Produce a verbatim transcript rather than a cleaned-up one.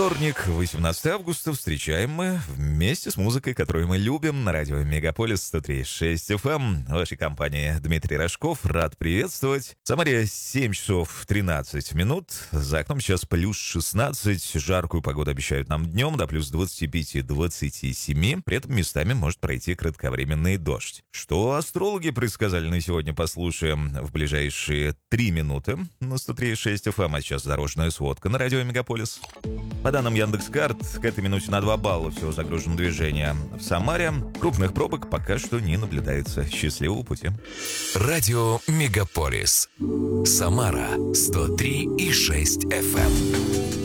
Вторник, восемнадцатое августа, встречаем мы вместе с музыкой, которую мы любим, на радио Мегаполис сто три и шесть эф эм. В вашей компании Дмитрий Рожков, рад приветствовать. В Самаре семь часов тринадцать минут, за окном сейчас плюс шестнадцать, жаркую погоду обещают нам днем, до плюс двадцати пяти - двадцати семи, при этом местами может пройти кратковременный дождь. Что астрологи предсказали на сегодня, послушаем в ближайшие три минуты на сто три и шесть эф эм, а сейчас дорожная сводка на радио Мегаполис. По данным Яндекс.Карт, к этой минуте на два балла всего загружено движение. В Самаре крупных пробок пока что не наблюдается. Счастливого пути. Радио Мегаполис. Самара сто три и шесть эф эм.